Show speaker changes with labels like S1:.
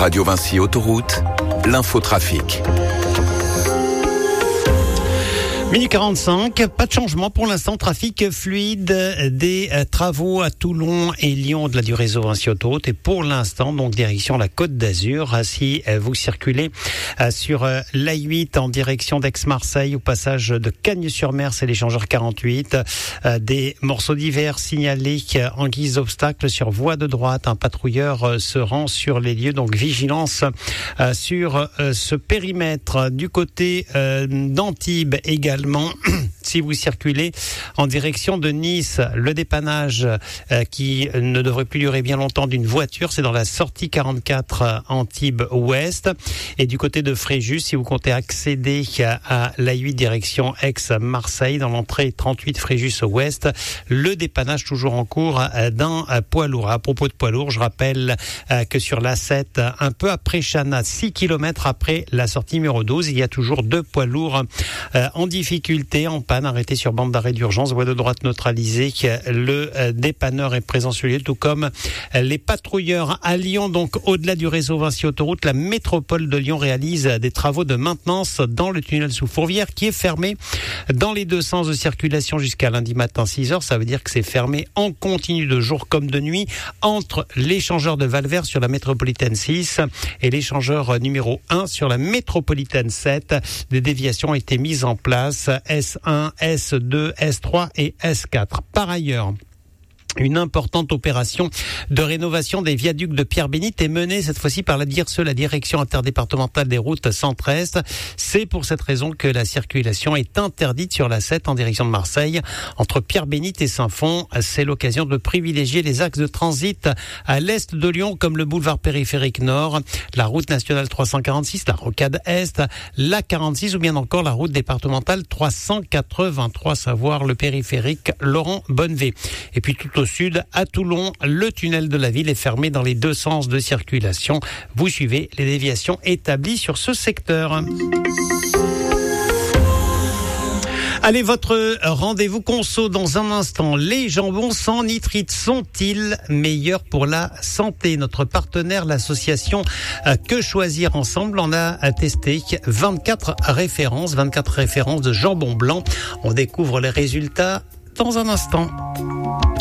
S1: Radio Vinci Autoroute, l'infotrafic.
S2: Minute 45, pas de changement pour l'instant, trafic fluide des travaux à Toulon et Lyon de du réseau Vinci Autoroute et pour l'instant donc direction la Côte d'Azur. Si vous circulez sur l'A8 en direction d'Aix-Marseille au passage de Cagnes-sur-Mer, c'est l'échangeur 48, des morceaux divers signalés en guise d'obstacle sur voie de droite. Un patrouilleur se rend sur les lieux, donc vigilance sur ce périmètre. Du côté d'Antibes également, si vous circulez en direction de Nice, le dépannage qui ne devrait plus durer bien longtemps d'une voiture, c'est dans la sortie 44 Antibes Ouest. Et du côté de Fréjus, si vous comptez accéder à l'A8 direction Aix-Marseille, dans l'entrée 38 Fréjus Ouest, le dépannage toujours en cours d'un poids lourd. À propos de poids lourd, je rappelle que sur l'A7, un peu après Chana, 6 km après la sortie numéro 12, il y a toujours 2 poids lourds en difficulté, en panne, arrêté sur bande d'arrêt d'urgence, voie de droite neutralisée. Le dépanneur est présent sur les lieux, tout comme les patrouilleurs à Lyon. Donc au-delà du réseau Vinci Autoroute, la métropole de Lyon réalise des travaux de maintenance dans le tunnel sous Fourvière qui est fermé dans les deux sens de circulation jusqu'à lundi matin 6h. Ça veut dire que c'est fermé en continu de jour comme de nuit entre l'échangeur de Valvert sur la métropolitaine 6 et l'échangeur numéro 1 sur la métropolitaine 7. Des déviations ont été mises en place, S1, S2, S3 et S4. Par ailleurs, une importante opération de rénovation des viaducs de Pierre-Bénite est menée cette fois-ci par la DIRSE, la Direction interdépartementale des routes centre-est. C'est pour cette raison que la circulation est interdite sur la 7 en direction de Marseille. Entre Pierre-Bénite et Saint-Fond, c'est l'occasion de privilégier les axes de transit à l'est de Lyon comme le boulevard périphérique nord, la route nationale 346, la rocade est, la 46 ou bien encore la route départementale 383, savoir le périphérique Laurent Bonnevé. Et puis tout au sud, à Toulon, le tunnel de la ville est fermé dans les deux sens de circulation. Vous suivez les déviations établies sur ce secteur. Allez, votre rendez-vous conso dans un instant. Les jambons sans nitrite sont-ils meilleurs pour la santé? Notre partenaire, l'association Que Choisir Ensemble, en a testé 24 références de jambon blanc. On découvre les résultats dans un instant.